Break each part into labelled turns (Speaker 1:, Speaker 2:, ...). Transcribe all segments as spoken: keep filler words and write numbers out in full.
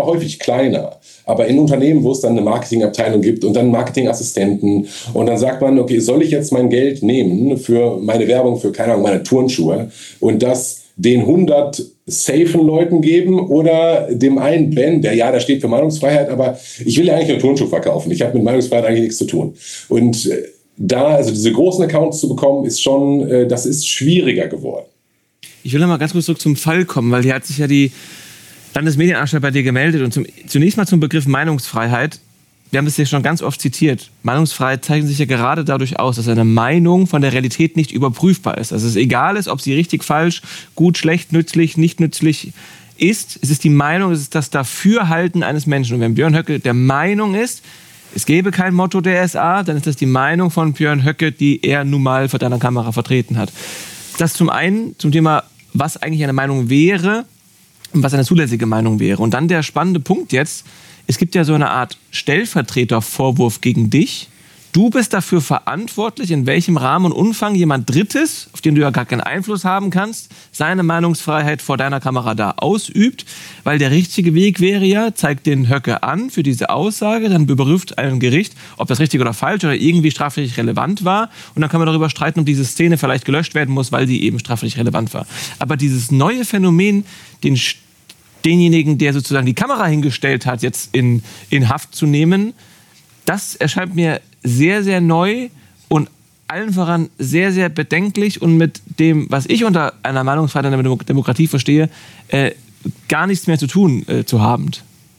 Speaker 1: häufig kleiner. Aber in Unternehmen, wo es dann eine Marketingabteilung gibt und dann Marketingassistenten und dann sagt man, okay, soll ich jetzt mein Geld nehmen für meine Werbung, für, keine Ahnung, meine Turnschuhe und das den hundert safen Leuten geben oder dem einen Ben, der ja, der steht für Meinungsfreiheit, aber ich will ja eigentlich nur Turnschuhe verkaufen. Ich habe mit Meinungsfreiheit eigentlich nichts zu tun. Und da, also diese großen Accounts zu bekommen, ist schon, das ist schwieriger geworden.
Speaker 2: Ich will noch mal ganz kurz zurück zum Fall kommen, weil hier hat sich ja die Landesmedienanstalt bei dir gemeldet und zum, zunächst mal zum Begriff Meinungsfreiheit. Wir haben es ja schon ganz oft zitiert. Meinungsfreiheit zeichnet sich ja gerade dadurch aus, dass eine Meinung von der Realität nicht überprüfbar ist. Also es egal ist, ob sie richtig, falsch, gut, schlecht, nützlich, nicht nützlich ist. Es ist die Meinung, es ist das Dafürhalten eines Menschen. Und wenn Björn Höcke der Meinung ist, es gäbe kein Motto der S A, dann ist das die Meinung von Björn Höcke, die er nun mal vor deiner Kamera vertreten hat. Das zum einen zum Thema, was eigentlich eine Meinung wäre und was eine zulässige Meinung wäre. Und dann der spannende Punkt jetzt, es gibt ja so eine Art Stellvertretervorwurf gegen dich. Du bist dafür verantwortlich, in welchem Rahmen und Umfang jemand Drittes, auf den du ja gar keinen Einfluss haben kannst, seine Meinungsfreiheit vor deiner Kamera da ausübt. Weil der richtige Weg wäre ja, zeigt den Höcke an für diese Aussage, dann überprüft ein Gericht, ob das richtig oder falsch oder irgendwie strafrechtlich relevant war. Und dann kann man darüber streiten, ob diese Szene vielleicht gelöscht werden muss, weil sie eben strafrechtlich relevant war. Aber dieses neue Phänomen, den denjenigen, der sozusagen die Kamera hingestellt hat, jetzt in, in Haft zu nehmen, das erscheint mir sehr, sehr neu und allen voran sehr, sehr bedenklich und mit dem, was ich unter einer Meinungsfreiheit in der Demokratie verstehe, äh, gar nichts mehr zu tun äh, zu haben.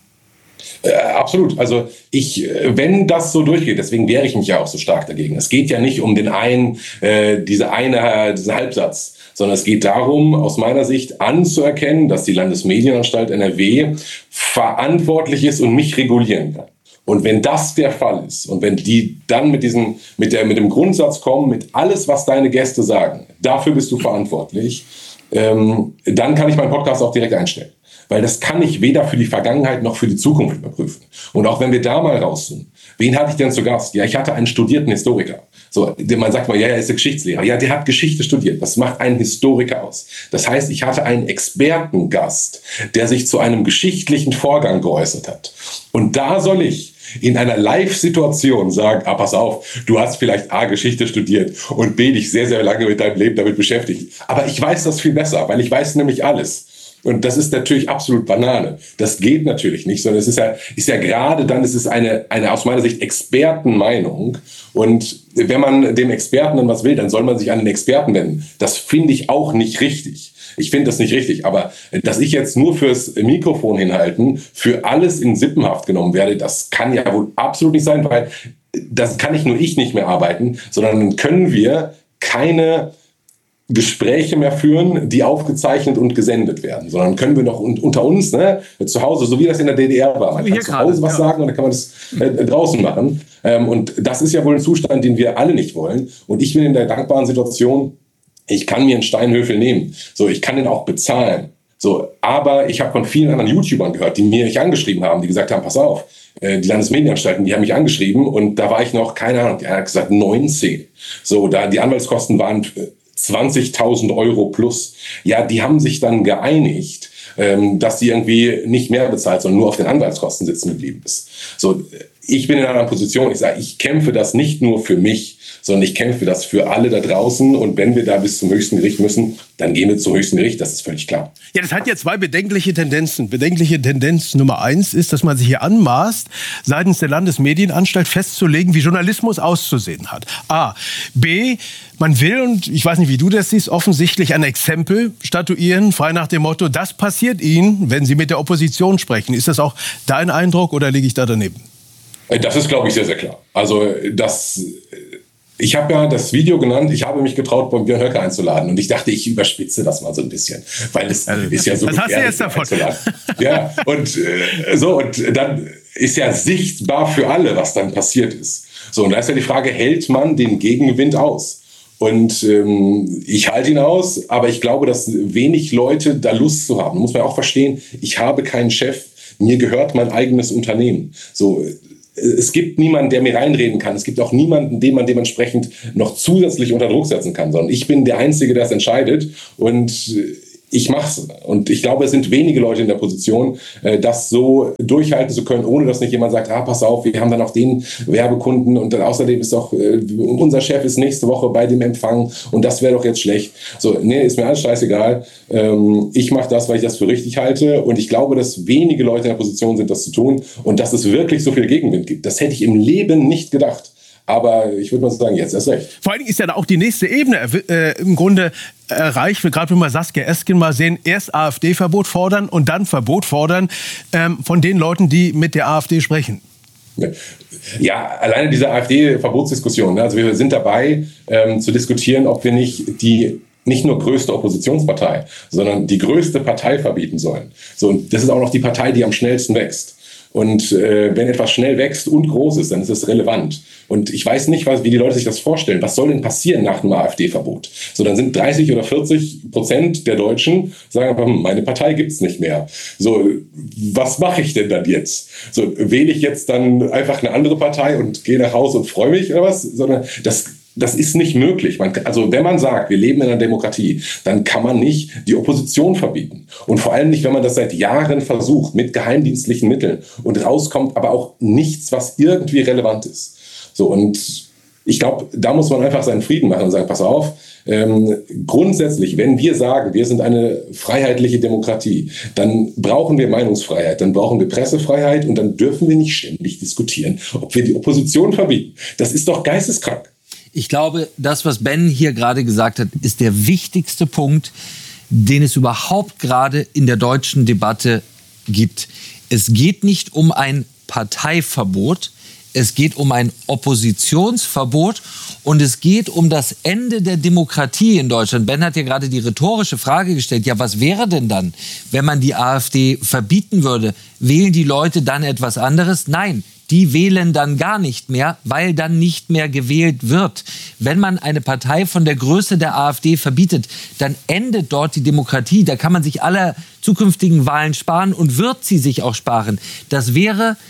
Speaker 1: Äh, absolut. Also ich, wenn das so durchgeht, deswegen wehre ich mich ja auch so stark dagegen. Es geht ja nicht um den einen, äh, diese eine, diesen Halbsatz, sondern es geht darum, aus meiner Sicht anzuerkennen, dass die Landesmedienanstalt N R W verantwortlich ist und mich regulieren kann. Und wenn das der Fall ist und wenn die dann mit diesem, mit der, mit dem Grundsatz kommen, mit alles, was deine Gäste sagen, dafür bist du verantwortlich, ähm, dann kann ich meinen Podcast auch direkt einstellen. Weil das kann ich weder für die Vergangenheit noch für die Zukunft überprüfen. Und auch wenn wir da mal rauszoomen, wen hatte ich denn zu Gast? Ja, ich hatte einen studierten Historiker. So, man sagt mal, ja, er ist der Geschichtslehrer. Ja, der hat Geschichte studiert. Das macht einen Historiker aus. Das heißt, ich hatte einen Expertengast, der sich zu einem geschichtlichen Vorgang geäußert hat. Und da soll ich in einer Live-Situation sagen, ah, pass auf, du hast vielleicht A, Geschichte studiert und B, dich sehr, sehr lange mit deinem Leben damit beschäftigt. Aber ich weiß das viel besser, weil ich weiß nämlich alles. Und das ist natürlich absolut Banane. Das geht natürlich nicht, sondern es ist ja, ist ja gerade dann, es ist eine, eine aus meiner Sicht Expertenmeinung. Und wenn man dem Experten dann was will, dann soll man sich an den Experten wenden. Das finde ich auch nicht richtig. Ich finde das nicht richtig. Aber dass ich jetzt nur fürs Mikrofon hinhalten, für alles in Sippenhaft genommen werde, das kann ja wohl absolut nicht sein, weil das kann nicht nur ich nicht mehr arbeiten, sondern dann können wir keine Gespräche mehr führen, die aufgezeichnet und gesendet werden, sondern können wir noch unter uns, ne, zu Hause, so wie das in der D D R war. Man kann zu Hause was sagen und dann kann man das äh, draußen machen. Ähm, und das ist ja wohl ein Zustand, den wir alle nicht wollen. Und ich bin in der dankbaren Situation, ich kann mir einen Steinhöfel nehmen. So, ich kann den auch bezahlen. So, aber ich habe von vielen anderen YouTubern gehört, die mir nicht angeschrieben haben, die gesagt haben, pass auf, äh, die Landesmedienanstalten, die haben mich angeschrieben und da war ich noch, keine Ahnung, er hat gesagt neunzehn. So, da die Anwaltskosten waren zwanzigtausend Euro plus. Ja, die haben sich dann geeinigt, ähm, dass die irgendwie nicht mehr bezahlt, sondern nur auf den Anwaltskosten sitzen geblieben ist. So, ich bin in einer Position, ich sage, ich kämpfe das nicht nur für mich, sondern ich kämpfe das für alle da draußen. Und wenn wir da bis zum höchsten Gericht müssen, dann gehen wir zum höchsten Gericht, das ist völlig klar.
Speaker 3: Ja, das hat ja zwei bedenkliche Tendenzen. Bedenkliche Tendenz Nummer eins ist, dass man sich hier anmaßt, seitens der Landesmedienanstalt festzulegen, wie Journalismus auszusehen hat. A. B. Man will, und ich weiß nicht, wie du das siehst, offensichtlich ein Exempel statuieren, frei nach dem Motto, das passiert Ihnen, wenn Sie mit der Opposition sprechen. Ist das auch dein Eindruck oder liege ich da daneben?
Speaker 1: Das ist, glaube ich, sehr, sehr klar. Also das... Ich habe ja das Video genannt, ich habe mich getraut, bei Björn Höcke einzuladen. Und ich dachte, ich überspitze das mal so ein bisschen. Weil es also, ist ja so
Speaker 3: was hast du jetzt davon?
Speaker 1: Ja, und äh, so, und dann ist ja sichtbar für alle, was dann passiert ist. So, und da ist ja die Frage, hält man den Gegenwind aus? Und ähm, ich halte ihn aus, aber ich glaube, dass wenig Leute da Lust zu haben. Muss man auch verstehen, ich habe keinen Chef, mir gehört mein eigenes Unternehmen. So, es gibt niemanden, der mir reinreden kann. Es gibt auch niemanden, den man dementsprechend noch zusätzlich unter Druck setzen kann, sondern ich bin der Einzige, der es entscheidet. Und ich mach's. Und ich glaube, es sind wenige Leute in der Position, das so durchhalten zu können, ohne dass nicht jemand sagt, ah, pass auf, wir haben dann auch den Werbekunden und dann außerdem ist doch, unser Chef ist nächste Woche bei dem Empfang und das wäre doch jetzt schlecht. So, nee, ist mir alles scheißegal. Ich mache das, weil ich das für richtig halte und ich glaube, dass wenige Leute in der Position sind, das zu tun und dass es wirklich so viel Gegenwind gibt. Das hätte ich im Leben nicht gedacht. Aber ich würde mal sagen, jetzt erst recht.
Speaker 3: Vor allen Dingen ist ja auch die nächste Ebene äh, im Grunde erreicht. Gerade wenn wir Saskia Esken mal sehen, erst AfD-Verbot fordern und dann Verbot fordern ähm, von den Leuten, die mit der AfD sprechen.
Speaker 1: Ja, alleine diese AfD-Verbotsdiskussion. Ne? Also wir sind dabei, ähm, zu diskutieren, ob wir nicht die nicht nur größte Oppositionspartei, sondern die größte Partei verbieten sollen. So, und das ist auch noch die Partei, die am schnellsten wächst. Und äh, wenn etwas schnell wächst und groß ist, dann ist es relevant. Und ich weiß nicht, was, wie die Leute sich das vorstellen. Was soll denn passieren nach einem AfD-Verbot? So, dann sind dreißig oder vierzig Prozent der Deutschen sagen einfach, meine Partei gibt's nicht mehr. So, was mache ich denn dann jetzt? So, wähle ich jetzt dann einfach eine andere Partei und gehe nach Hause und freue mich oder was? Sondern das Das ist nicht möglich. Man, also wenn man sagt, wir leben in einer Demokratie, dann kann man nicht die Opposition verbieten. Und vor allem nicht, wenn man das seit Jahren versucht, mit geheimdienstlichen Mitteln und rauskommt, aber auch nichts, was irgendwie relevant ist. So, und ich glaube, da muss man einfach seinen Frieden machen und sagen, pass auf, ähm, grundsätzlich, wenn wir sagen, wir sind eine freiheitliche Demokratie, dann brauchen wir Meinungsfreiheit, dann brauchen wir Pressefreiheit und dann dürfen wir nicht ständig diskutieren, ob wir die Opposition verbieten. Das ist doch geisteskrank.
Speaker 4: Ich glaube, das, was Ben hier gerade gesagt hat, ist der wichtigste Punkt, den es überhaupt gerade in der deutschen Debatte gibt. Es geht nicht um ein Parteiverbot, es geht um ein Oppositionsverbot und es geht um das Ende der Demokratie in Deutschland. Ben hat ja gerade die rhetorische Frage gestellt, ja, was wäre denn dann, wenn man die AfD verbieten würde? Wählen die Leute dann etwas anderes? Nein. Die wählen dann gar nicht mehr, weil dann nicht mehr gewählt wird. Wenn man eine Partei von der Größe der AfD verbietet, dann endet dort die Demokratie. Da kann man sich alle zukünftigen Wahlen sparen und wird sie sich auch sparen. Das wäre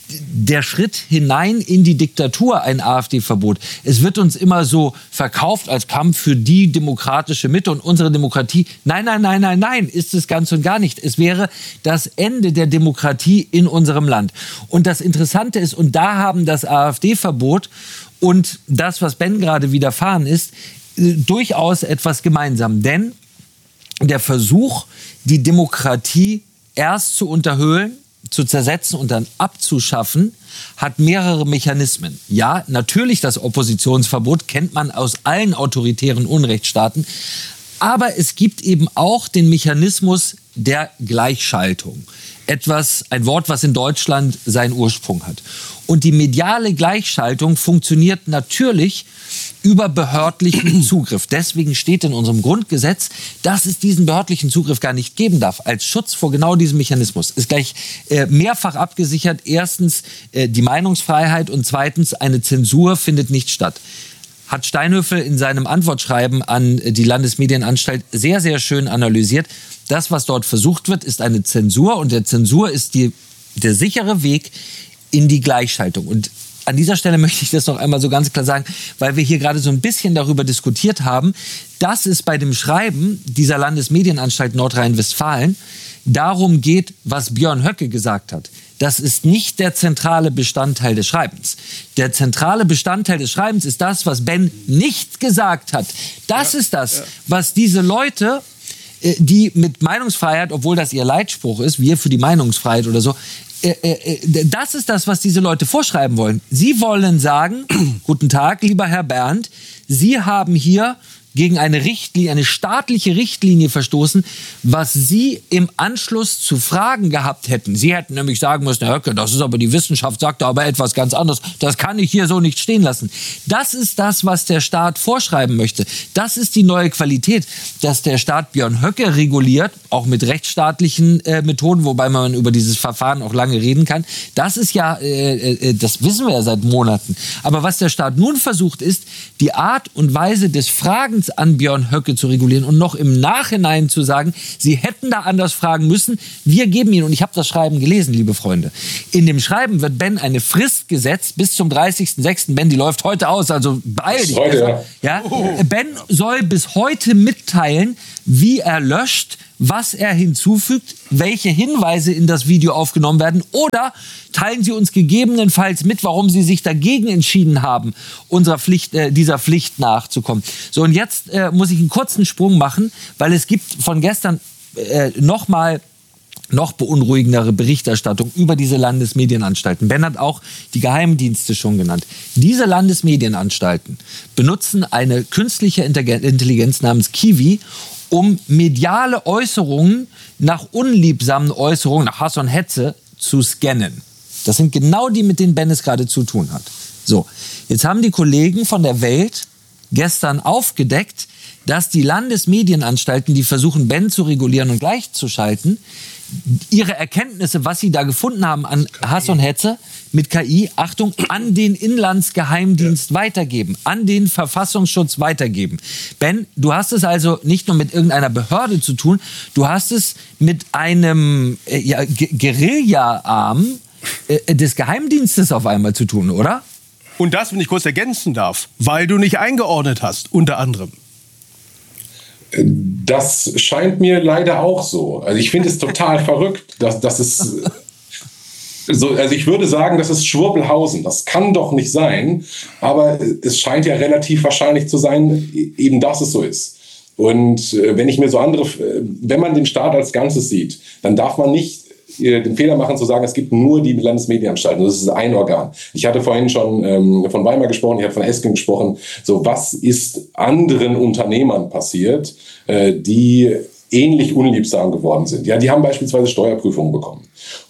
Speaker 4: der Schritt hinein in die Diktatur, ein AfD-Verbot. Es wird uns immer so verkauft als Kampf für die demokratische Mitte und unsere Demokratie. Nein, nein, nein, nein, nein, ist es ganz und gar nicht. Es wäre das Ende der Demokratie in unserem Land. Und das Interessante ist, und da haben das AfD-Verbot und das, was Ben gerade widerfahren ist, durchaus etwas gemeinsam. Denn der Versuch, die Demokratie erst zu unterhöhlen, zu zersetzen und dann abzuschaffen, hat mehrere Mechanismen. Ja, natürlich das Oppositionsverbot kennt man aus allen autoritären Unrechtsstaaten, aber es gibt eben auch den Mechanismus der Gleichschaltung. Etwas, ein Wort, was in Deutschland seinen Ursprung hat. Und die mediale Gleichschaltung funktioniert natürlich über behördlichen Zugriff. Deswegen steht in unserem Grundgesetz, dass es diesen behördlichen Zugriff gar nicht geben darf. Als Schutz vor genau diesem Mechanismus ist gleich äh, mehrfach abgesichert. Erstens äh, die Meinungsfreiheit und zweitens eine Zensur findet nicht statt. Hat Steinhöfel in seinem Antwortschreiben an die Landesmedienanstalt sehr, sehr schön analysiert. Das, was dort versucht wird, ist eine Zensur und der Zensur ist die, der sichere Weg in die Gleichschaltung. Und an dieser Stelle möchte ich das noch einmal so ganz klar sagen, weil wir hier gerade so ein bisschen darüber diskutiert haben, dass es bei dem Schreiben dieser Landesmedienanstalt Nordrhein-Westfalen darum geht, was Björn Höcke gesagt hat. Das ist nicht der zentrale Bestandteil des Schreibens. Der zentrale Bestandteil des Schreibens ist das, was Ben nicht gesagt hat. Das ja, ist das, ja. was diese Leute, die mit Meinungsfreiheit, obwohl das ihr Leitspruch ist, wir für die Meinungsfreiheit oder so, das ist das, was diese Leute vorschreiben wollen. Sie wollen sagen, guten Tag, lieber Herr Berndt, Sie haben hier gegen eine Richtlinie, eine staatliche Richtlinie verstoßen, was Sie im Anschluss zu fragen gehabt hätten. Sie hätten nämlich sagen müssen, Herr Höcke, das ist aber die Wissenschaft, sagt da aber etwas ganz anderes. Das kann ich hier so nicht stehen lassen. Das ist das, was der Staat vorschreiben möchte. Das ist die neue Qualität, dass der Staat Björn Höcke reguliert, auch mit rechtsstaatlichen äh, Methoden, wobei man über dieses Verfahren auch lange reden kann. Das ist ja, äh, äh, das wissen wir ja seit Monaten. Aber was der Staat nun versucht, ist, die Art und Weise des Fragens an Björn Höcke zu regulieren und noch im Nachhinein zu sagen, Sie hätten da anders fragen müssen. Wir geben Ihnen, und ich habe das Schreiben gelesen, liebe Freunde, in dem Schreiben wird Ben eine Frist gesetzt bis zum dreißigsten sechsten Ben, die läuft heute aus, also beeil dich. Heute, ja. Ja? Oh. Ben soll bis heute mitteilen, wie er löscht, was er hinzufügt, welche Hinweise in das Video aufgenommen werden, oder teilen Sie uns gegebenenfalls mit, warum Sie sich dagegen entschieden haben, unserer Pflicht, äh, dieser Pflicht nachzukommen. So, und jetzt äh, muss ich einen kurzen Sprung machen, weil es gibt von gestern äh, nochmal noch beunruhigendere Berichterstattung über diese Landesmedienanstalten. Ben hat auch die Geheimdienste schon genannt. Diese Landesmedienanstalten benutzen eine künstliche Intelligenz namens Kiwi, um mediale Äußerungen nach unliebsamen Äußerungen, nach Hass und Hetze zu scannen. Das sind genau die, mit denen Ben es gerade zu tun hat. So, jetzt haben die Kollegen von der Welt gestern aufgedeckt, dass die Landesmedienanstalten, die versuchen, Ben zu regulieren und gleichzuschalten, ihre Erkenntnisse, was sie da gefunden haben an Hass und Hetze, mit K I, Achtung, an den Inlandsgeheimdienst ja. weitergeben, an den Verfassungsschutz weitergeben. Ben, du hast es also nicht nur mit irgendeiner Behörde zu tun, du hast es mit einem äh, ja, Guerilla-Arm äh, des Geheimdienstes auf einmal zu tun, oder?
Speaker 3: Und das, wenn ich kurz ergänzen darf, weil du nicht eingeordnet hast, unter anderem.
Speaker 1: Das scheint mir leider auch so. Also ich finde es total verrückt, dass, dass es so, also ich würde sagen, das ist Schwurbelhausen. Das kann doch nicht sein. Aber es scheint ja relativ wahrscheinlich zu sein, eben dass es so ist. Und wenn ich mir so andere, wenn man den Staat als Ganzes sieht, dann darf man nicht den Fehler machen zu sagen, es gibt nur die Landesmedienanstalten. Das ist ein Organ. Ich hatte vorhin schon ähm, von Weimar gesprochen, ich habe von Esken gesprochen. So, was ist anderen Unternehmern passiert, äh, die ähnlich unliebsam geworden sind? Ja, die haben beispielsweise Steuerprüfungen bekommen.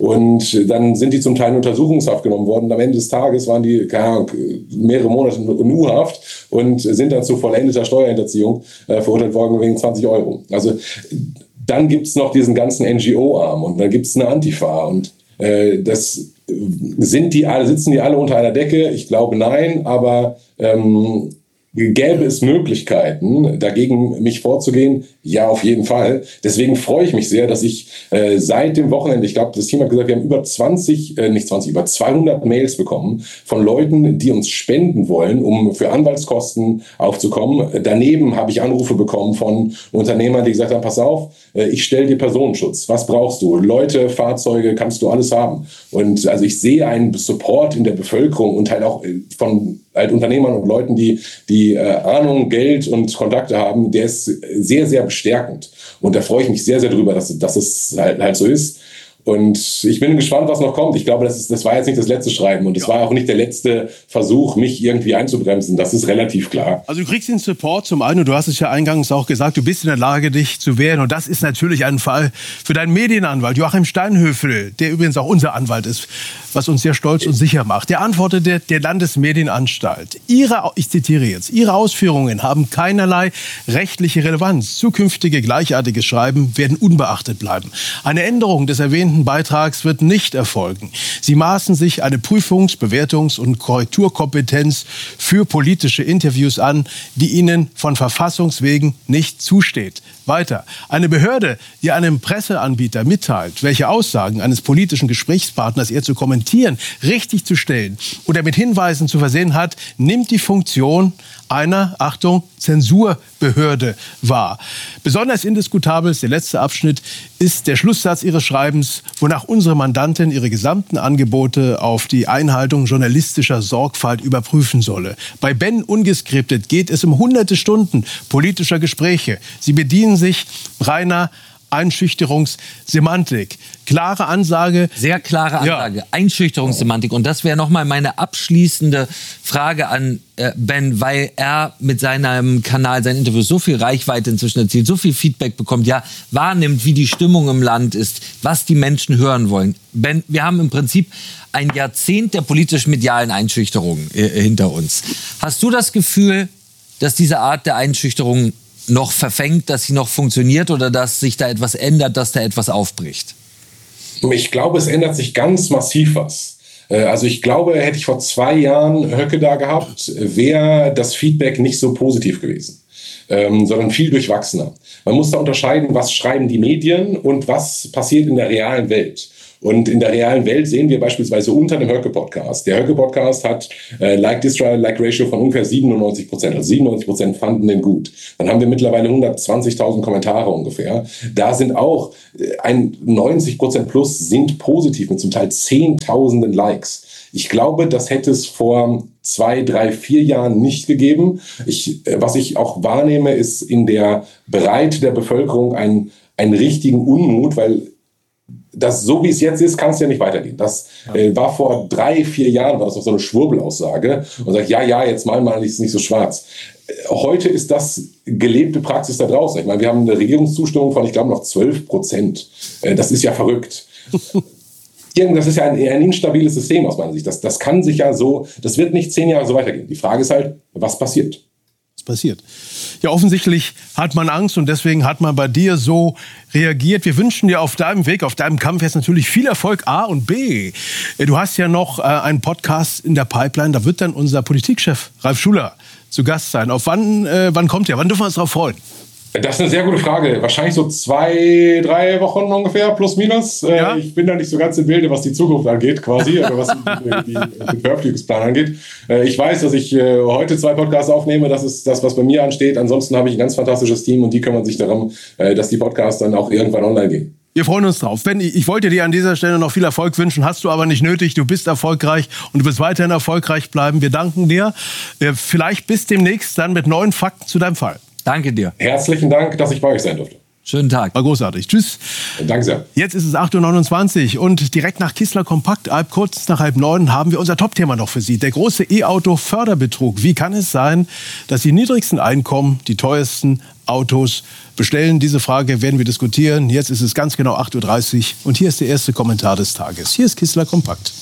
Speaker 1: Und dann sind die zum Teil in Untersuchungshaft genommen worden. Und am Ende des Tages waren die, keine Ahnung, mehrere Monate in U-Haft und sind dann zu vollendeter Steuerhinterziehung äh, verurteilt worden wegen zwanzig Euro. Also dann gibt es noch diesen ganzen N G O-Arm und dann gibt es eine Antifa. Und äh, das sind die alle, sitzen die alle unter einer Decke? Ich glaube nein, aber ähm, gäbe es Möglichkeiten, dagegen mich vorzugehen? Ja, auf jeden Fall. Deswegen freue ich mich sehr, dass ich äh, seit dem Wochenende, ich glaube, das Team hat gesagt, wir haben über zwanzig, äh, nicht zwanzig, über zweihundert Mails bekommen von Leuten, die uns spenden wollen, um für Anwaltskosten aufzukommen. Daneben habe ich Anrufe bekommen von Unternehmern, die gesagt haben, pass auf, äh, ich stelle dir Personenschutz. Was brauchst du? Leute, Fahrzeuge, kannst du alles haben. Und also ich sehe einen Support in der Bevölkerung und halt auch von halt Unternehmern und Leuten, die, die äh, Ahnung, Geld und Kontakte haben, der ist sehr, sehr bestärkend. Und da freue ich mich sehr, sehr drüber, dass, dass es halt, halt so ist. Und ich bin gespannt, was noch kommt. Ich glaube, das, ist, das war jetzt nicht das letzte Schreiben und es ja. war auch nicht der letzte Versuch, mich irgendwie einzubremsen. Das ist relativ klar.
Speaker 3: Also du kriegst den Support zum einen, und du hast es ja eingangs auch gesagt, du bist in der Lage, dich zu wehren. Und das ist natürlich ein Fall für deinen Medienanwalt, Joachim Steinhöfel, der übrigens auch unser Anwalt ist, was uns sehr stolz und sicher macht. Der antwortete der Landesmedienanstalt: Ihre, ich zitiere jetzt, Ihre Ausführungen haben keinerlei rechtliche Relevanz. Zukünftige gleichartige Schreiben werden unbeachtet bleiben. Eine Änderung des erwähnten Beitrags wird nicht erfolgen. Sie maßen sich eine Prüfungs-, Bewertungs- und Korrekturkompetenz für politische Interviews an, die Ihnen von Verfassungswegen nicht zusteht. Weiter. Eine Behörde, die einem Presseanbieter mitteilt, welche Aussagen eines politischen Gesprächspartners er zu kommentieren, richtig zu stellen oder mit Hinweisen zu versehen hat, nimmt die Funktion einer, Achtung, Zensurbehörde wahr. Besonders indiskutabel ist der letzte Abschnitt, ist der Schlusssatz Ihres Schreibens, wonach unsere Mandantin ihre gesamten Angebote auf die Einhaltung journalistischer Sorgfalt überprüfen solle. Bei Ben Ungeskriptet geht es um hunderte Stunden politischer Gespräche. Sie bedienen sich reiner Einschüchterungssemantik. Klare Ansage.
Speaker 4: Sehr klare Ansage. Ja. Einschüchterungssemantik. Und das wäre nochmal meine abschließende Frage an äh, Ben, weil er mit seinem Kanal, seinen Interviews so viel Reichweite inzwischen erzielt, so viel Feedback bekommt, ja, wahrnimmt, wie die Stimmung im Land ist, was die Menschen hören wollen. Ben, wir haben im Prinzip ein Jahrzehnt der politisch-medialen Einschüchterung äh, hinter uns. Hast du das Gefühl, dass diese Art der Einschüchterung noch verfängt, dass sie noch funktioniert oder dass sich da etwas ändert, dass da etwas aufbricht?
Speaker 1: Ich glaube, es ändert sich ganz massiv was. Also ich glaube, hätte ich vor zwei Jahren Höcke da gehabt, wäre das Feedback nicht so positiv gewesen, ähm, sondern viel durchwachsener. Man muss da unterscheiden, was schreiben die Medien und was passiert in der realen Welt. Und in der realen Welt sehen wir beispielsweise unter dem Höcke-Podcast. Der Höcke-Podcast hat äh, Like-Dislike-Ratio von ungefähr siebenundneunzig Prozent. Also siebenundneunzig Prozent fanden den gut. Dann haben wir mittlerweile hundertzwanzigtausend Kommentare ungefähr. Da sind auch äh, ein neunzig Prozent plus sind positiv mit zum Teil zehntausenden Likes. Ich glaube, das hätte es vor zwei, drei, vier Jahren nicht gegeben. Ich, was ich auch wahrnehme, ist in der Breite der Bevölkerung ein, einen richtigen Unmut, weil das, so wie es jetzt ist, kann es ja nicht weitergehen. Das äh, war vor drei, vier Jahren, war das noch so eine Schwurbelaussage und sagt, ja, ja, jetzt mal mal ist es nicht so schwarz. Heute ist das gelebte Praxis da draußen. Ich meine, wir haben eine Regierungszustimmung von, ich glaube, noch zwölf Prozent. Äh, das ist ja verrückt. Das ist ja ein, ein instabiles System aus meiner Sicht. Das, das kann sich ja so, das wird nicht zehn Jahre so weitergehen. Die Frage ist halt, was passiert?
Speaker 3: Was passiert? Ja, offensichtlich hat man Angst und deswegen hat man bei dir so reagiert. Wir wünschen dir auf deinem Weg, auf deinem Kampf jetzt natürlich viel Erfolg, A und B. Du hast ja noch äh, einen Podcast in der Pipeline, da wird dann unser Politikchef Ralf Schuler zu Gast sein. Auf wann, äh, wann kommt er? Wann dürfen wir uns darauf freuen?
Speaker 1: Das ist eine sehr gute Frage. Wahrscheinlich so zwei, drei Wochen ungefähr, plus minus.
Speaker 3: Ja.
Speaker 1: Ich bin da nicht so ganz im Bilde, was die Zukunft angeht, quasi, oder was die, den Veröffentlichungsplan angeht. Ich weiß, dass ich heute zwei Podcasts aufnehme. Das ist das, was bei mir ansteht. Ansonsten habe ich ein ganz fantastisches Team und die kümmern sich darum, dass die Podcasts dann auch irgendwann online gehen.
Speaker 3: Wir freuen uns drauf. Ben, ich wollte dir an dieser Stelle noch viel Erfolg wünschen, hast du aber nicht nötig. Du bist erfolgreich und du wirst weiterhin erfolgreich bleiben. Wir danken dir. Vielleicht bis demnächst dann mit neuen Fakten zu deinem Fall.
Speaker 4: Danke dir.
Speaker 1: Herzlichen Dank, dass ich bei euch sein durfte.
Speaker 4: Schönen Tag.
Speaker 3: War großartig. Tschüss.
Speaker 1: Danke sehr.
Speaker 3: Jetzt ist es acht Uhr neunundzwanzig und direkt nach Kistler Kompakt, halb kurz nach halb neun, haben wir unser Top-Thema noch für Sie. Der große E-Auto-Förderbetrug. Wie kann es sein, dass die niedrigsten Einkommen die teuersten Autos bestellen? Diese Frage werden wir diskutieren. Jetzt ist es ganz genau acht Uhr dreißig und hier ist der erste Kommentar des Tages. Hier ist Kistler Kompakt.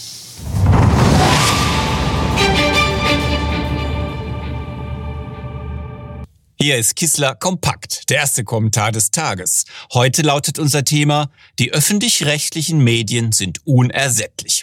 Speaker 5: Hier ist Kistler Kompakt, der erste Kommentar des Tages. Heute lautet unser Thema: Die öffentlich-rechtlichen Medien sind unersättlich.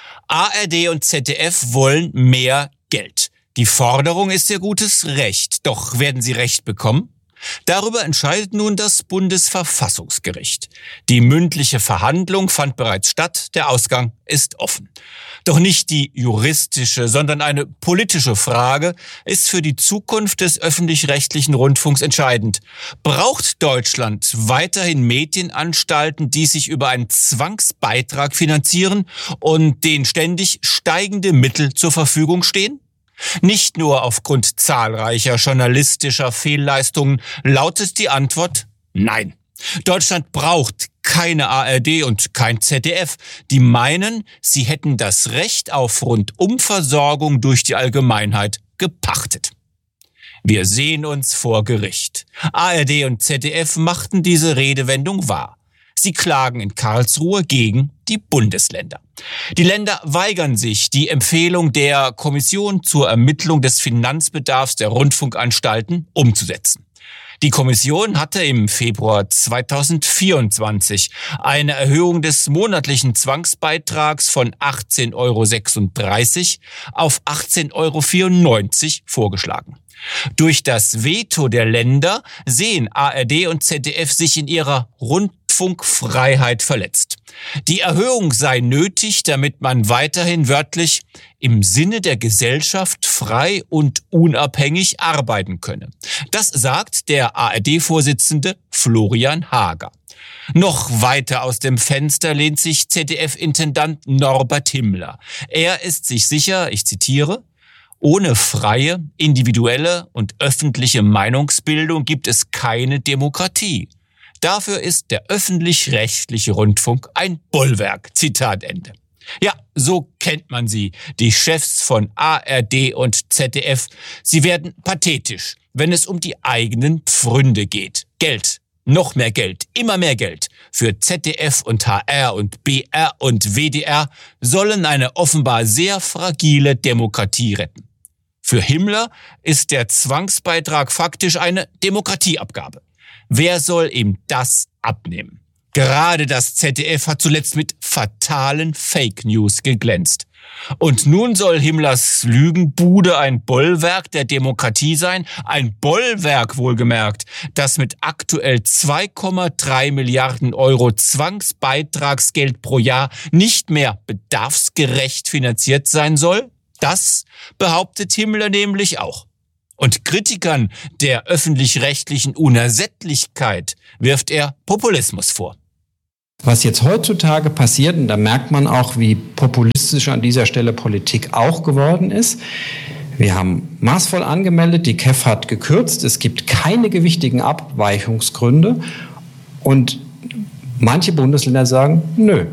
Speaker 5: A R D und Z D F wollen mehr Geld. Die Forderung ist ihr gutes Recht. Doch werden sie Recht bekommen? Darüber entscheidet nun das Bundesverfassungsgericht. Die mündliche Verhandlung fand bereits statt, der Ausgang ist offen. Doch nicht die juristische, sondern eine politische Frage ist für die Zukunft des öffentlich-rechtlichen Rundfunks entscheidend. Braucht Deutschland weiterhin Medienanstalten, die sich über einen Zwangsbeitrag finanzieren und denen ständig steigende Mittel zur Verfügung stehen? Nicht nur aufgrund zahlreicher journalistischer Fehlleistungen lautet die Antwort nein. Deutschland braucht keine A R D und kein Z D F, die meinen, sie hätten das Recht auf Rundumversorgung durch die Allgemeinheit gepachtet. Wir sehen uns vor Gericht. A R D und Z D F machten diese Redewendung wahr. Sie klagen in Karlsruhe gegen die Bundesländer. Die Länder weigern sich, die Empfehlung der Kommission zur Ermittlung des Finanzbedarfs der Rundfunkanstalten umzusetzen. Die Kommission hatte im Februar zweitausendvierundzwanzig eine Erhöhung des monatlichen Zwangsbeitrags von achtzehn Euro sechsunddreißig auf achtzehn Euro vierundneunzig vorgeschlagen. Durch das Veto der Länder sehen A R D und Z D F sich in ihrer Rundfunkfreiheit verletzt. Die Erhöhung sei nötig, damit man weiterhin wörtlich im Sinne der Gesellschaft frei und unabhängig arbeiten könne. Das sagt der A R D-Vorsitzende Florian Hager. Noch weiter aus dem Fenster lehnt sich Z D F-Intendant Norbert Himmler. Er ist sich sicher, ich zitiere: Ohne freie, individuelle und öffentliche Meinungsbildung gibt es keine Demokratie. Dafür ist der öffentlich-rechtliche Rundfunk ein Bollwerk. Zitat Ende. Ja, so kennt man sie, die Chefs von A R D und Z D F. Sie werden pathetisch, wenn es um die eigenen Pfründe geht. Geld, noch mehr Geld, immer mehr Geld für Z D F und H R und B R und W D R sollen eine offenbar sehr fragile Demokratie retten. Für Himmler ist der Zwangsbeitrag faktisch eine Demokratieabgabe. Wer soll ihm das abnehmen? Gerade das Z D F hat zuletzt mit fatalen Fake News geglänzt. Und nun soll Himmlers Lügenbude ein Bollwerk der Demokratie sein. Ein Bollwerk wohlgemerkt, das mit aktuell zwei Komma drei Milliarden Euro Zwangsbeitragsgeld pro Jahr nicht mehr bedarfsgerecht finanziert sein soll. Das behauptet Himmler nämlich auch. Und Kritikern der öffentlich-rechtlichen Unersättlichkeit wirft er Populismus vor.
Speaker 6: Was jetzt heutzutage passiert, und da merkt man auch, wie populistisch an dieser Stelle Politik auch geworden ist. Wir haben maßvoll angemeldet, die K E F hat gekürzt, es gibt keine gewichtigen Abweichungsgründe und manche Bundesländer sagen, nö,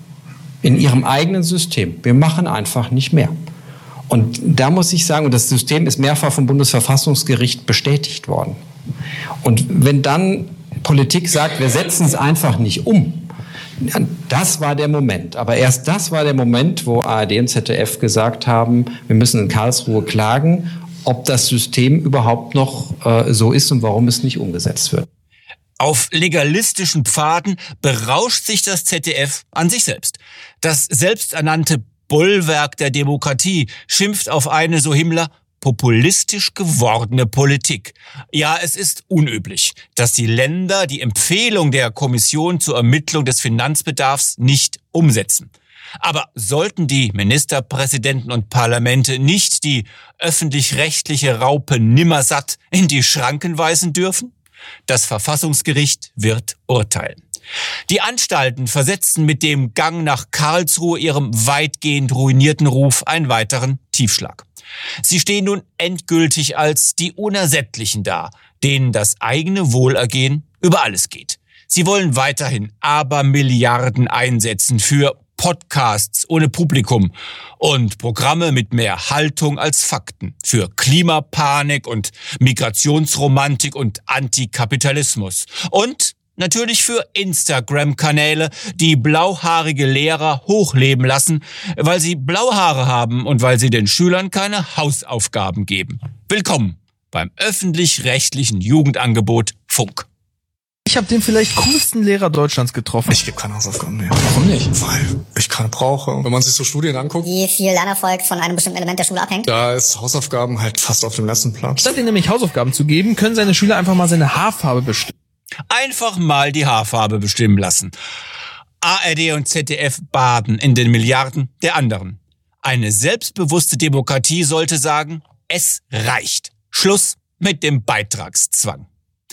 Speaker 6: in ihrem eigenen System, wir machen einfach nicht mehr. Und da muss ich sagen, und das System ist mehrfach vom Bundesverfassungsgericht bestätigt worden. Und wenn dann Politik sagt, wir setzen es einfach nicht um, das war der Moment. Aber erst das war der Moment, wo A R D und Z D F gesagt haben, wir müssen in Karlsruhe klagen, ob das System überhaupt noch äh, so ist und warum es nicht umgesetzt wird.
Speaker 5: Auf legalistischen Pfaden berauscht sich das Z D F an sich selbst. Das selbsternannte Bollwerk der Demokratie schimpft auf eine, so Himmler, populistisch gewordene Politik. Ja, es ist unüblich, dass die Länder die Empfehlung der Kommission zur Ermittlung des Finanzbedarfs nicht umsetzen. Aber sollten die Ministerpräsidenten und Parlamente nicht die öffentlich-rechtliche Raupe Nimmersatt in die Schranken weisen dürfen? Das Verfassungsgericht wird urteilen. Die Anstalten versetzten mit dem Gang nach Karlsruhe ihrem weitgehend ruinierten Ruf einen weiteren Tiefschlag. Sie stehen nun endgültig als die Unersättlichen da, denen das eigene Wohlergehen über alles geht. Sie wollen weiterhin Abermilliarden einsetzen für Podcasts ohne Publikum und Programme mit mehr Haltung als Fakten, für Klimapanik und Migrationsromantik und Antikapitalismus und natürlich für Instagram-Kanäle, die blauhaarige Lehrer hochleben lassen, weil sie blaue Haare haben und weil sie den Schülern keine Hausaufgaben geben. Willkommen beim öffentlich-rechtlichen Jugendangebot Funk.
Speaker 7: Ich habe den vielleicht coolsten Lehrer Deutschlands getroffen.
Speaker 8: Ich gebe keine Hausaufgaben mehr. Warum nicht? Weil ich keine brauche. Wenn man sich so Studien anguckt,
Speaker 9: wie viel Lernerfolg von einem bestimmten Element der Schule abhängt,
Speaker 8: da ist Hausaufgaben halt fast auf dem letzten Platz.
Speaker 7: Statt ihnen nämlich Hausaufgaben zu geben, können seine Schüler einfach mal seine Haarfarbe bestimmen.
Speaker 5: Einfach mal die Haarfarbe bestimmen lassen. A R D und Z D F baden in den Milliarden der anderen. Eine selbstbewusste Demokratie sollte sagen, es reicht. Schluss mit dem Beitragszwang.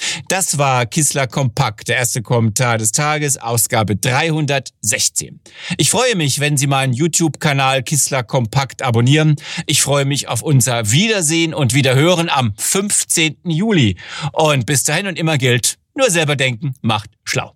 Speaker 5: Das war Kissler Kompakt, der erste Kommentar des Tages, Ausgabe dreihundertsechzehn. Ich freue mich, wenn Sie meinen YouTube-Kanal Kissler Kompakt abonnieren. Ich freue mich auf unser Wiedersehen und Wiederhören am fünfzehnten Juli. Und bis dahin und immer gilt, nur selber denken macht schlau.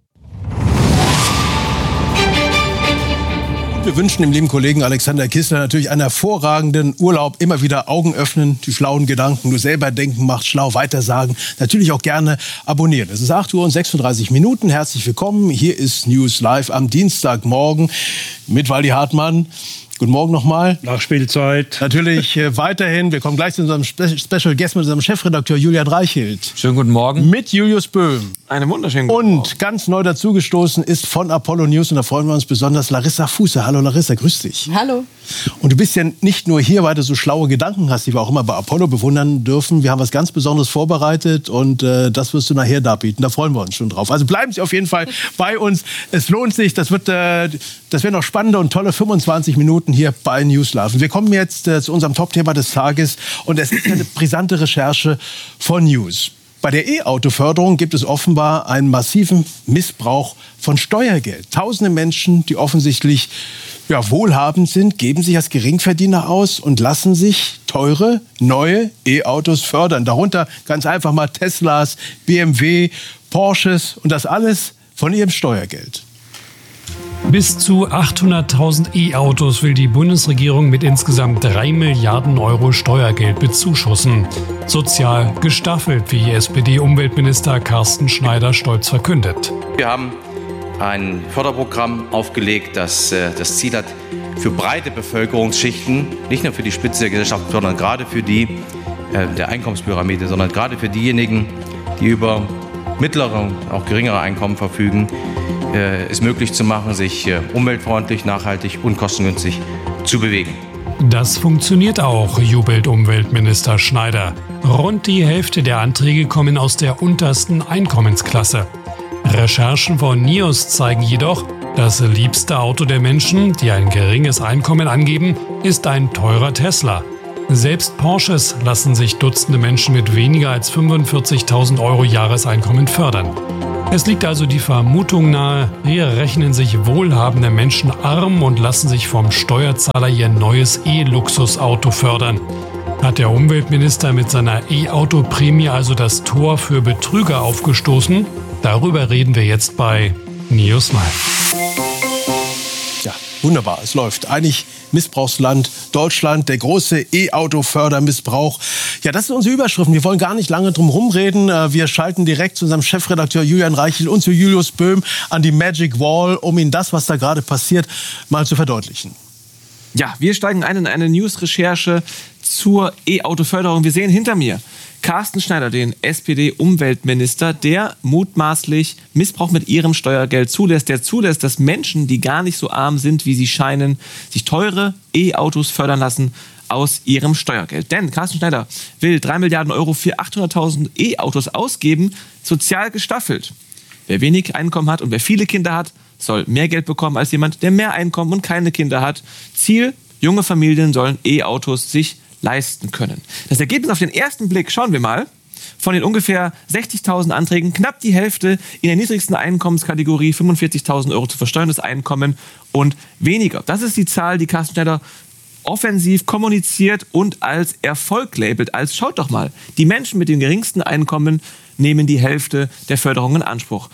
Speaker 3: Wir wünschen dem lieben Kollegen Alexander Kissler natürlich einen hervorragenden Urlaub. Immer wieder Augen öffnen, die schlauen Gedanken, nur selber denken macht schlau, weitersagen. Natürlich auch gerne abonnieren. Es ist acht Uhr und sechsunddreißig Minuten. Herzlich willkommen. Hier ist News Live am Dienstagmorgen mit Waldi Hartmann. Guten Morgen nochmal.
Speaker 10: Nachspielzeit.
Speaker 3: Natürlich äh, weiterhin. Wir kommen gleich zu unserem Spe- Special Guest mit unserem Chefredakteur Julian Reichelt.
Speaker 4: Schönen guten Morgen.
Speaker 3: Mit Julius Böhm.
Speaker 2: Einen wunderschönen guten Morgen.
Speaker 3: Und ganz neu dazugestoßen ist von Apollo News, und da freuen wir uns besonders, Larissa Fuße. Hallo Larissa, grüß dich.
Speaker 11: Hallo.
Speaker 3: Und du bist ja nicht nur hier, weil du so schlaue Gedanken hast, die wir auch immer bei Apollo bewundern dürfen. Wir haben was ganz Besonderes vorbereitet und äh, das wirst du nachher darbieten. Da freuen wir uns schon drauf. Also bleiben Sie auf jeden Fall bei uns. Es lohnt sich. Das wird, äh, das werden noch spannende und tolle fünfundzwanzig Minuten hier bei News Live. Wir kommen jetzt äh, zu unserem Top-Thema des Tages und es ist eine brisante Recherche von News. Bei der E-Auto-Förderung gibt es offenbar einen massiven Missbrauch von Steuergeld. Tausende Menschen, die offensichtlich ja, wohlhabend sind, geben sich als Geringverdiener aus und lassen sich teure, neue E-Autos fördern. Darunter ganz einfach mal Teslas, B M W, Porsches und das alles von ihrem Steuergeld.
Speaker 10: Bis zu achthunderttausend E-Autos will die Bundesregierung mit insgesamt drei Milliarden Euro Steuergeld bezuschussen. Sozial gestaffelt, wie S P D-Umweltminister Carsten Schneider stolz verkündet.
Speaker 12: Wir haben ein Förderprogramm aufgelegt, das äh, das Ziel hat, für breite Bevölkerungsschichten, nicht nur für die Spitze der Gesellschaft, sondern gerade für die äh, der Einkommenspyramide, sondern gerade für diejenigen, die über mittlere und auch geringere Einkommen verfügen, äh, es möglich zu machen, sich äh, umweltfreundlich, nachhaltig und kostengünstig zu bewegen.
Speaker 10: Das funktioniert auch, jubelt Umweltminister Schneider. Rund die Hälfte der Anträge kommen aus der untersten Einkommensklasse. Recherchen von NIOS zeigen jedoch, das liebste Auto der Menschen, die ein geringes Einkommen angeben, ist ein teurer Tesla. Selbst Porsches lassen sich Dutzende Menschen mit weniger als fünfundvierzigtausend Euro Jahreseinkommen fördern. Es liegt also die Vermutung nahe, hier rechnen sich wohlhabende Menschen arm und lassen sich vom Steuerzahler ihr neues E-Luxusauto fördern. Hat der Umweltminister mit seiner E-Auto-Prämie also das Tor für Betrüger aufgestoßen? Darüber reden wir jetzt bei NIOS Live.
Speaker 3: Ja, wunderbar, es läuft. Eigentlich Missbrauchsland Deutschland, der große E-Auto-Fördermissbrauch. Ja, das sind unsere Überschriften. Wir wollen gar nicht lange drum rumreden. Wir schalten direkt zu unserem Chefredakteur Julian Reichel und zu Julius Böhm an die Magic Wall, um Ihnen das, was da gerade passiert, mal zu verdeutlichen.
Speaker 2: Ja, wir steigen ein in eine News-Recherche zur E-Auto-Förderung. Wir sehen hinter mir Carsten Schneider, den S P D-Umweltminister, der mutmaßlich Missbrauch mit ihrem Steuergeld zulässt. Der zulässt, dass Menschen, die gar nicht so arm sind, wie sie scheinen, sich teure E-Autos fördern lassen aus ihrem Steuergeld. Denn Carsten Schneider will drei Milliarden Euro für achthunderttausend E-Autos ausgeben, sozial gestaffelt. Wer wenig Einkommen hat und wer viele Kinder hat, soll mehr Geld bekommen als jemand, der mehr Einkommen und keine Kinder hat. Ziel, junge Familien sollen E-Autos sich leisten können. Das Ergebnis auf den ersten Blick, schauen wir mal, von den ungefähr sechzigtausend Anträgen, knapp die Hälfte in der niedrigsten Einkommenskategorie, fünfundvierzigtausend Euro zu versteuerndes Einkommen und weniger. Das ist die Zahl, die Carsten Schneider offensiv kommuniziert und als Erfolg labelt, als schaut doch mal, die Menschen mit dem geringsten Einkommen nehmen die Hälfte der Förderung in Anspruch.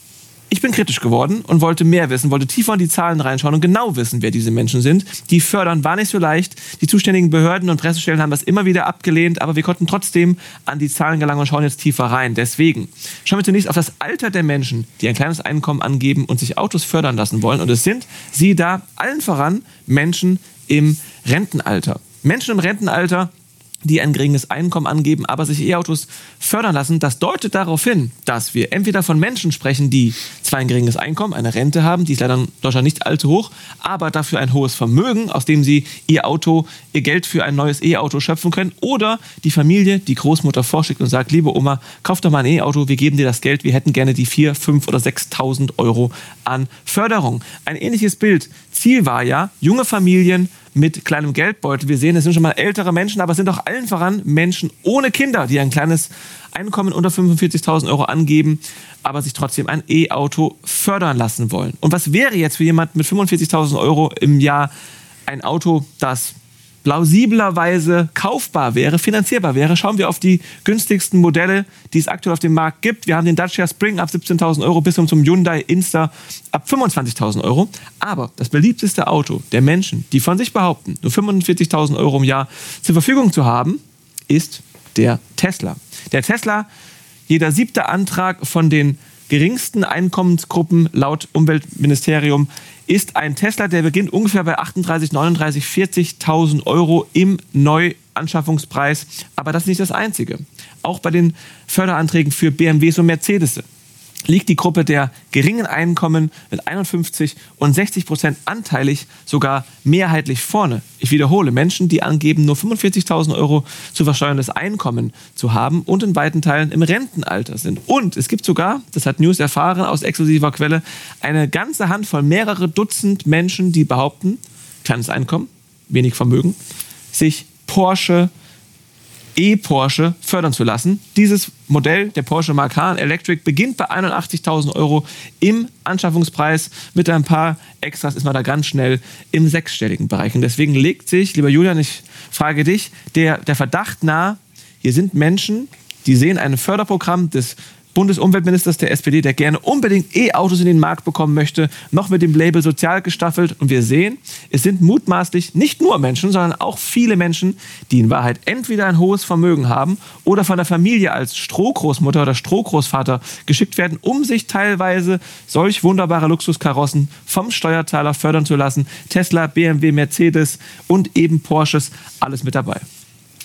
Speaker 2: Ich bin kritisch geworden und wollte mehr wissen, wollte tiefer in die Zahlen reinschauen und genau wissen, wer diese Menschen sind. Die fördern war nicht so leicht. Die zuständigen Behörden und Pressestellen haben das immer wieder abgelehnt, aber wir konnten trotzdem an die Zahlen gelangen und schauen jetzt tiefer rein. Deswegen schauen wir zunächst auf das Alter der Menschen, die ein kleines Einkommen angeben und sich Autos fördern lassen wollen. Und es sind, sie da, allen voran Menschen im Rentenalter. Menschen im Rentenalter, die ein geringes Einkommen angeben, aber sich E-Autos fördern lassen. Das deutet darauf hin, dass wir entweder von Menschen sprechen, die zwar ein geringes Einkommen, eine Rente haben, die ist leider in Deutschland nicht allzu hoch, aber dafür ein hohes Vermögen, aus dem sie ihr Auto, ihr Geld für ein neues E-Auto schöpfen können. Oder die Familie, die Großmutter vorschickt und sagt, liebe Oma, kauf doch mal ein E-Auto, wir geben dir das Geld, wir hätten gerne die viertausend, fünftausend oder sechstausend Euro an Förderung. Ein ähnliches Bild. Ziel war ja, junge Familien mit kleinem Geldbeutel. Wir sehen, es sind schon mal ältere Menschen, aber es sind auch allen voran Menschen ohne Kinder, die ein kleines Einkommen unter fünfundvierzigtausend Euro angeben, aber sich trotzdem ein E-Auto fördern lassen wollen. Und was wäre jetzt für jemanden mit fünfundvierzigtausend Euro im Jahr ein Auto, das plausiblerweise kaufbar wäre, finanzierbar wäre? Schauen wir auf die günstigsten Modelle, die es aktuell auf dem Markt gibt. Wir haben den Dacia Spring ab siebzehntausend Euro bis hin zum Hyundai Insta ab fünfundzwanzigtausend Euro. Aber das beliebteste Auto der Menschen, die von sich behaupten, nur fünfundvierzigtausend Euro im Jahr zur Verfügung zu haben, ist der Tesla. Der Tesla, jeder siebte Antrag von den geringsten Einkommensgruppen laut Umweltministerium ist ein Tesla, der beginnt ungefähr bei achtunddreißig, neununddreißig, vierzigtausend Euro im Neuanschaffungspreis. Aber das ist nicht das Einzige. Auch bei den Förderanträgen für B M Ws und Mercedes liegt die Gruppe der geringen Einkommen mit einundfünfzig und sechzig Prozent anteilig sogar mehrheitlich vorne. Ich wiederhole, Menschen, die angeben, nur fünfundvierzigtausend Euro zu versteuerndes Einkommen zu haben und in weiten Teilen im Rentenalter sind. Und es gibt sogar, das hat News erfahren aus exklusiver Quelle, eine ganze Handvoll, mehrere Dutzend Menschen, die behaupten, kleines Einkommen, wenig Vermögen, sich Porsche E-Porsche fördern zu lassen. Dieses Modell, der Porsche Macan Electric, beginnt bei einundachtzigtausend Euro im Anschaffungspreis. Mit ein paar Extras ist man da ganz schnell im sechsstelligen Bereich. Und deswegen legt sich, lieber Julian, ich frage dich, der, der Verdacht nahe, hier sind Menschen, die sehen ein Förderprogramm des Bundesumweltministers der S P D, der gerne unbedingt E-Autos in den Markt bekommen möchte, noch mit dem Label sozial gestaffelt. Und wir sehen, es sind mutmaßlich nicht nur Menschen, sondern auch viele Menschen, die in Wahrheit entweder ein hohes Vermögen haben oder von der Familie als Strohgroßmutter oder Strohgroßvater geschickt werden, um sich teilweise solch wunderbare Luxuskarossen vom Steuerzahler fördern zu lassen. Tesla, B M W, Mercedes und eben Porsches, alles mit dabei.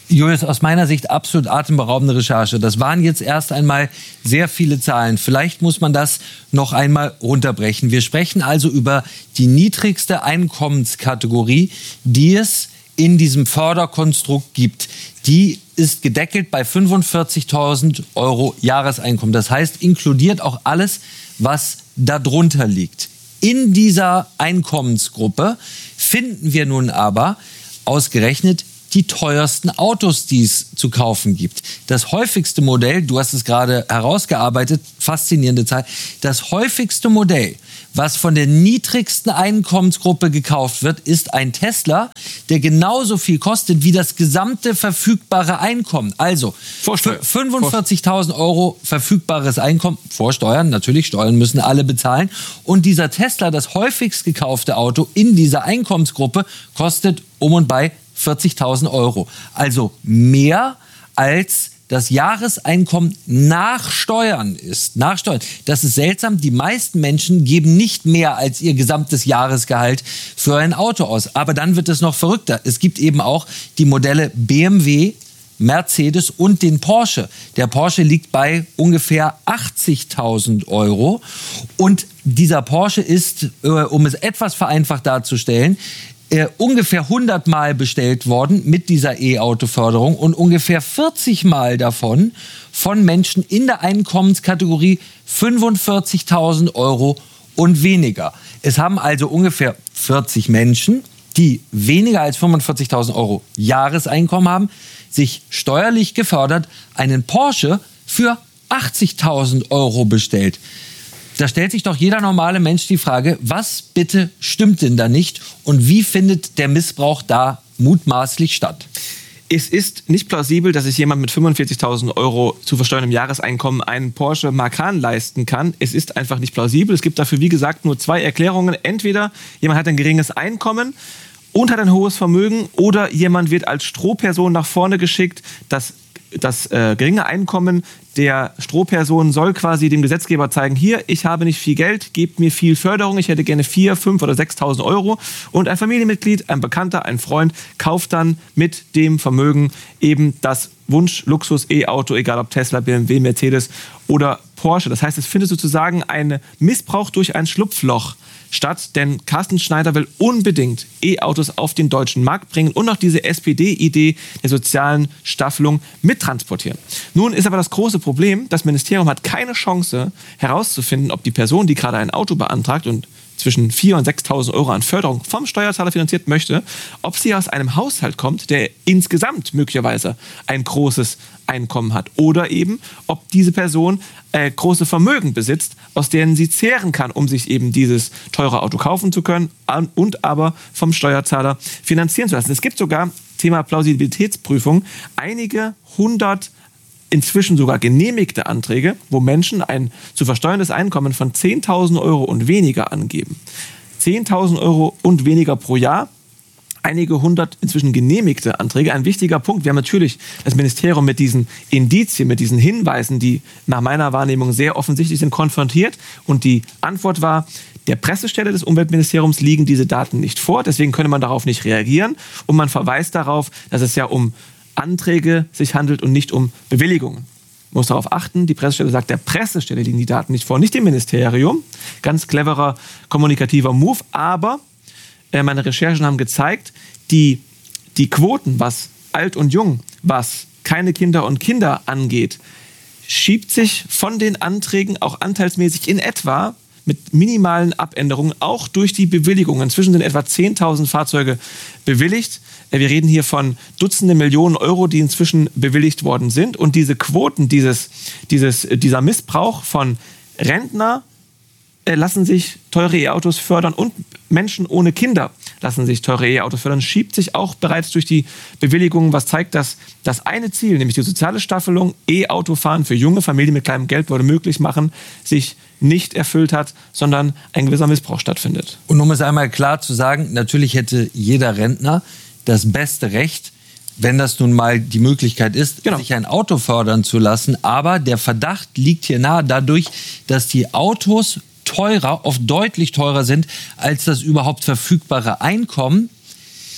Speaker 4: Julius, aus meiner Sicht absolut atemberaubende Recherche. Das waren jetzt erst einmal sehr viele Zahlen. Vielleicht muss man das noch einmal runterbrechen. Wir sprechen also über die niedrigste Einkommenskategorie, die es in diesem Förderkonstrukt gibt. Die ist gedeckelt bei fünfundvierzigtausend Euro Jahreseinkommen. Das heißt, inkludiert auch alles, was darunter liegt. In dieser Einkommensgruppe finden wir nun aber ausgerechnet die teuersten Autos, die es zu kaufen gibt. Das häufigste Modell, du hast es gerade herausgearbeitet, faszinierende Zahl, das häufigste Modell, was von der niedrigsten Einkommensgruppe gekauft wird, ist ein Tesla, der genauso viel kostet wie das gesamte verfügbare Einkommen. Also fünfundvierzigtausend Euro verfügbares Einkommen, vor Steuern, natürlich, Steuern müssen alle bezahlen. Und dieser Tesla, das häufigst gekaufte Auto in dieser Einkommensgruppe, kostet um und bei vierzigtausend Euro. Also mehr als das Jahreseinkommen nach Steuern ist. Nach Steuern. Das ist seltsam. Die meisten Menschen geben nicht mehr als ihr gesamtes Jahresgehalt für ein Auto aus. Aber dann wird es noch verrückter. Es gibt eben auch die Modelle B M W, Mercedes und den Porsche. Der Porsche liegt bei ungefähr achtzigtausend Euro. Und dieser Porsche ist, um es etwas vereinfacht darzustellen, Äh, ungefähr hundert Mal bestellt worden mit dieser E-Auto-Förderung und ungefähr vierzig Mal davon von Menschen in der Einkommenskategorie fünfundvierzigtausend Euro und weniger. Es haben also ungefähr vierzig Menschen, die weniger als fünfundvierzigtausend Euro Jahreseinkommen haben, sich steuerlich gefördert einen Porsche für achtzigtausend Euro bestellt. Da stellt sich doch jeder normale Mensch die Frage, was bitte stimmt denn da nicht und wie findet der Missbrauch da mutmaßlich statt?
Speaker 2: Es ist nicht plausibel, dass sich jemand mit fünfundvierzigtausend Euro zu versteuerndem Jahreseinkommen einen Porsche Macan leisten kann. Es ist einfach nicht plausibel. Es gibt dafür, wie gesagt, nur zwei Erklärungen. Entweder jemand hat ein geringes Einkommen und hat ein hohes Vermögen oder jemand wird als Strohperson nach vorne geschickt. Das Das äh, geringe Einkommen der Strohperson soll quasi dem Gesetzgeber zeigen, hier, ich habe nicht viel Geld, gebt mir viel Förderung, ich hätte gerne vier, fünf oder sechstausend Euro. Und ein Familienmitglied, ein Bekannter, ein Freund kauft dann mit dem Vermögen eben das Wunsch-Luxus-E-Auto, egal ob Tesla, B M W, Mercedes oder Porsche. Das heißt, es findet sozusagen ein Missbrauch durch ein Schlupfloch statt, denn Carsten Schneider will unbedingt E-Autos auf den deutschen Markt bringen und noch diese S P D-Idee der sozialen Staffelung mittransportieren. Nun ist aber das große Problem, das Ministerium hat keine Chance herauszufinden, ob die Person, die gerade ein Auto beantragt und zwischen viertausend und sechstausend Euro an Förderung vom Steuerzahler finanziert möchte, ob sie aus einem Haushalt kommt, der insgesamt möglicherweise ein großes Einkommen hat. Oder eben, ob diese Person äh, große Vermögen besitzt, aus denen sie zehren kann, um sich eben dieses teure Auto kaufen zu können an, und aber vom Steuerzahler finanzieren zu lassen. Es gibt sogar, Thema Plausibilitätsprüfung, einige hundert inzwischen sogar genehmigte Anträge, wo Menschen ein zu versteuerndes Einkommen von zehntausend Euro und weniger angeben. zehntausend Euro und weniger pro Jahr. Einige hundert inzwischen genehmigte Anträge. Ein wichtiger Punkt. Wir haben natürlich das Ministerium mit diesen Indizien, mit diesen Hinweisen, die nach meiner Wahrnehmung sehr offensichtlich sind, konfrontiert. Und die Antwort war, der Pressestelle des Umweltministeriums liegen diese Daten nicht vor. Deswegen könne man darauf nicht reagieren. Und man verweist darauf, dass es ja um Anträge sich handelt und nicht um Bewilligungen. Man muss darauf achten, die Pressestelle sagt, der Pressestelle liegen die Daten nicht vor, nicht dem Ministerium. Ganz cleverer, kommunikativer Move. Aber äh, meine Recherchen haben gezeigt, die, die Quoten, was alt und jung, was keine Kinder und Kinder angeht, schiebt sich von den Anträgen auch anteilsmäßig in etwa mit minimalen Abänderungen auch durch die Bewilligungen. Inzwischen sind etwa zehntausend Fahrzeuge bewilligt. Wir reden hier von Dutzende Millionen Euro, die inzwischen bewilligt worden sind. Und diese Quoten, dieses, dieses, dieser Missbrauch von Rentner äh, lassen sich teure E-Autos fördern und Menschen ohne Kinder lassen sich teure E-Autos fördern, schiebt sich auch bereits durch die Bewilligungen, was zeigt, dass das eine Ziel, nämlich die soziale Staffelung, E-Autofahren für junge Familien mit kleinem Geld würde möglich machen, sich nicht erfüllt hat, sondern ein gewisser Missbrauch stattfindet.
Speaker 4: Und um es einmal klar zu sagen, natürlich hätte jeder Rentner das beste Recht, wenn das nun mal die Möglichkeit ist, genau, sich ein Auto fördern zu lassen. Aber der Verdacht liegt hier nahe dadurch, dass die Autos teurer, oft deutlich teurer sind als das überhaupt verfügbare Einkommen,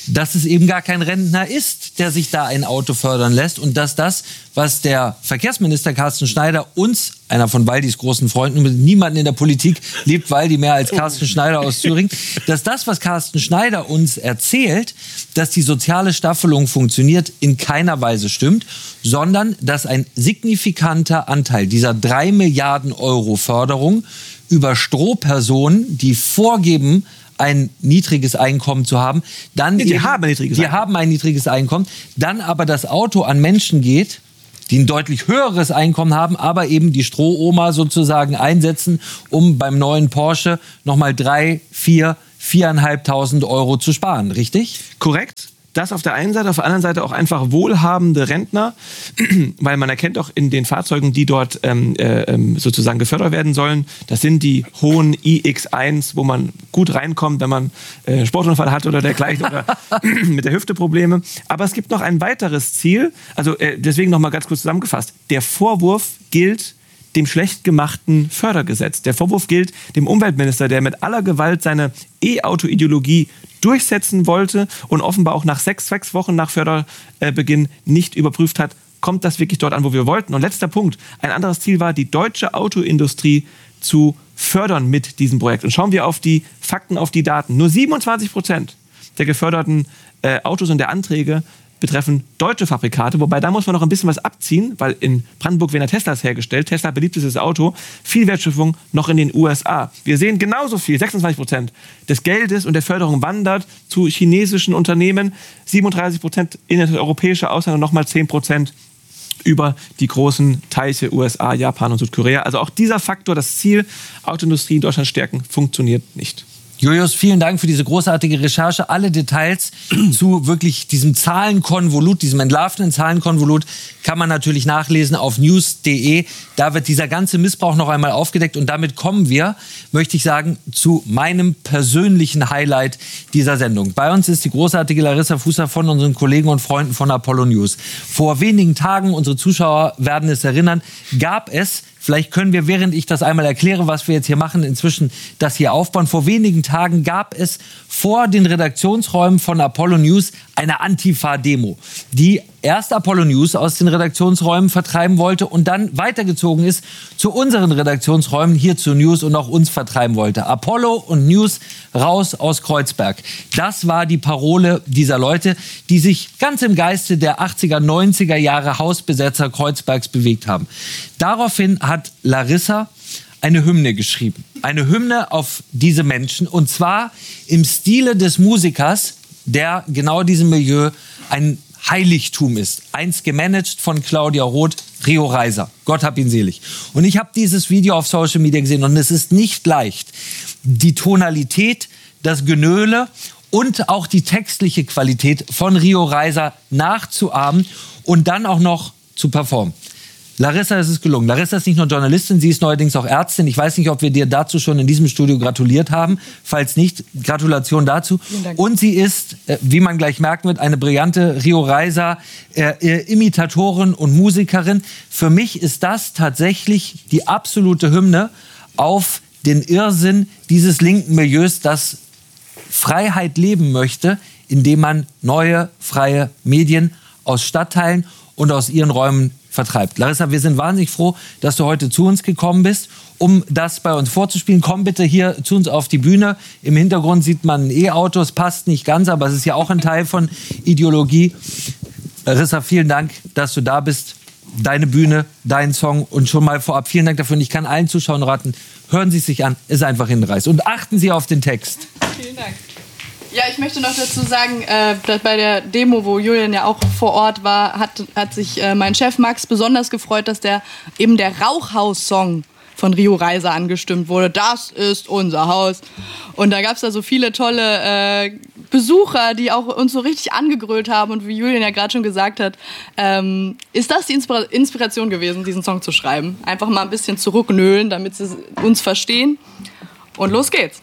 Speaker 4: dass es eben gar kein Rentner ist, der sich da ein Auto fördern lässt und dass das, was der Verkehrsminister Carsten Schneider uns, einer von Waldis großen Freunden, mit niemanden in der Politik liebt Waldi mehr als Carsten Schneider aus Thüringen, dass das, was Carsten Schneider uns erzählt, dass die soziale Staffelung funktioniert, in keiner Weise stimmt, sondern dass ein signifikanter Anteil dieser drei Milliarden Euro Förderung über Strohpersonen, die vorgeben, ein niedriges Einkommen zu haben, dann
Speaker 2: die
Speaker 4: eben,
Speaker 2: haben ein niedriges
Speaker 4: die
Speaker 2: Einkommen.
Speaker 4: haben ein niedriges Einkommen, dann aber das Auto an Menschen geht, die ein deutlich höheres Einkommen haben, aber eben die Strohoma sozusagen einsetzen, um beim neuen Porsche nochmal drei, vier, viereinhalbtausend Euro zu sparen, richtig?
Speaker 2: Korrekt. Das auf der einen Seite, auf der anderen Seite auch einfach wohlhabende Rentner, weil man erkennt auch in den Fahrzeugen, die dort ähm, äh, sozusagen gefördert werden sollen, das sind die hohen i X eins, wo man gut reinkommt, wenn man äh, Sportunfall hat oder dergleichen oder mit der Hüfte Probleme. Aber es gibt noch ein weiteres Ziel, also äh, deswegen noch mal ganz kurz zusammengefasst. Der Vorwurf gilt dem schlecht gemachten Fördergesetz. Der Vorwurf gilt dem Umweltminister, der mit aller Gewalt seine E-Auto-Ideologie durchsetzen wollte und offenbar auch nach sechs, sechs Wochen nach Förderbeginn nicht überprüft hat, kommt das wirklich dort an, wo wir wollten. Und letzter Punkt, ein anderes Ziel war, die deutsche Autoindustrie zu fördern mit diesem Projekt. Und schauen wir auf die Fakten, auf die Daten. Nur siebenundzwanzig Prozent der geförderten äh, Autos und der Anträge betreffen deutsche Fabrikate, wobei da muss man noch ein bisschen was abziehen, weil in Brandenburg werden Teslas hergestellt, Tesla beliebtestes Auto, viel Wertschöpfung noch in den U S A. Wir sehen genauso viel, sechsundzwanzig Prozent des Geldes und der Förderung wandert zu chinesischen Unternehmen, siebenunddreißig Prozent in das europäische Ausland und nochmal zehn Prozent über die großen Teiche U S A, Japan und Südkorea. Also auch dieser Faktor, das Ziel, Autoindustrie in Deutschland stärken, funktioniert nicht.
Speaker 4: Julius, vielen Dank für diese großartige Recherche. Alle Details zu wirklich diesem Zahlenkonvolut, diesem entlarvenden Zahlenkonvolut kann man natürlich nachlesen auf news punkt de. Da wird dieser ganze Missbrauch noch einmal aufgedeckt. Und damit kommen wir, möchte ich sagen, zu meinem persönlichen Highlight dieser Sendung. Bei uns ist die großartige Larissa Fußer von unseren Kollegen und Freunden von Apollo News. Vor wenigen Tagen, unsere Zuschauer werden es erinnern, gab es, vielleicht können wir, während ich das einmal erkläre, was wir jetzt hier machen, inzwischen das hier aufbauen. Vor wenigen Tagen gab es vor den Redaktionsräumen von Apollo News eine Antifa-Demo, die erst Apollo News aus den Redaktionsräumen vertreiben wollte und dann weitergezogen ist zu unseren Redaktionsräumen, hier zu News, und auch uns vertreiben wollte. Apollo und News raus aus Kreuzberg. Das war die Parole dieser Leute, die sich ganz im Geiste der achtziger, neunziger Jahre Hausbesetzer Kreuzbergs bewegt haben. Daraufhin hat Larissa eine Hymne geschrieben. Eine Hymne auf diese Menschen, und zwar im Stile des Musikers, der genau diesem Milieu ein Heiligtum ist. Einst gemanagt von Claudia Roth, Rio Reiser. Gott hab ihn selig. Und ich habe dieses Video auf Social Media gesehen und es ist nicht leicht, die Tonalität, das Genöle und auch die textliche Qualität von Rio Reiser nachzuahmen und dann auch noch zu performen. Larissa ist es gelungen. Larissa ist nicht nur Journalistin, sie ist neuerdings auch Ärztin. Ich weiß nicht, ob wir dir dazu schon in diesem Studio gratuliert haben. Falls nicht, Gratulation dazu. Und sie ist, wie man gleich merken wird, eine brillante Rio Reiser äh, Imitatorin und Musikerin. Für mich ist das tatsächlich die absolute Hymne auf den Irrsinn dieses linken Milieus, das Freiheit leben möchte, indem man neue, freie Medien aus Stadtteilen und aus ihren Räumen vertreibt. Larissa, wir sind wahnsinnig froh, dass du heute zu uns gekommen bist, um das bei uns vorzuspielen. Komm bitte hier zu uns auf die Bühne. Im Hintergrund sieht man ein E-Auto, es passt nicht ganz, aber es ist ja auch ein Teil von Ideologie. Larissa, vielen Dank, dass du da bist. Deine Bühne, dein Song, und schon mal vorab vielen Dank dafür. Und ich kann allen Zuschauern raten, hören Sie es sich an, ist einfach hinreißend. Und achten Sie auf den Text.
Speaker 11: Vielen Dank. Ja, ich möchte noch dazu sagen, äh, dass bei der Demo, wo Julian ja auch vor Ort war, hat, hat sich äh, mein Chef Max besonders gefreut, dass der eben der Rauchhaus-Song von Rio Reiser angestimmt wurde. Das ist unser Haus. Und da gab es da so viele tolle äh, Besucher, die auch uns so richtig angegrölt haben. Und wie Julian ja gerade schon gesagt hat, ähm, ist das die Inspira- Inspiration gewesen, diesen Song zu schreiben. Einfach mal ein bisschen zurücknölen, damit sie uns verstehen. Und los geht's.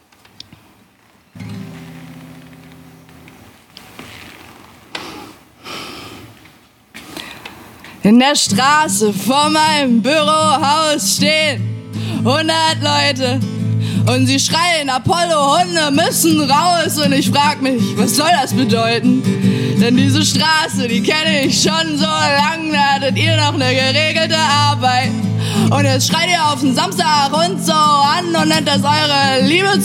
Speaker 11: In der Straße vor meinem Bürohaus stehen hundert Leute Und sie schreien, Apollo-Hunde müssen raus. Und ich frag mich, was soll das bedeuten? Denn diese Straße, die kenne ich schon so lang. Da hattet ihr noch eine geregelte Arbeit. Und jetzt schreit ihr auf den Samstag und so an und nennt das eure Liebe